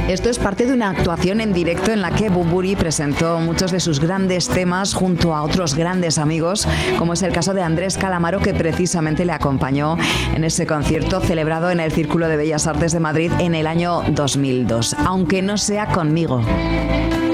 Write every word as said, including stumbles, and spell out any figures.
Esto es parte de una actuación en directo en la que Bunbury presentó muchos de sus grandes temas junto a otros grandes amigos, como es el caso de Andrés Calamaro, que precisamente le acompañó en ese concierto celebrado en el Círculo de Bellas Artes de Madrid en el año dos mil dos. Aunque no sea conmigo.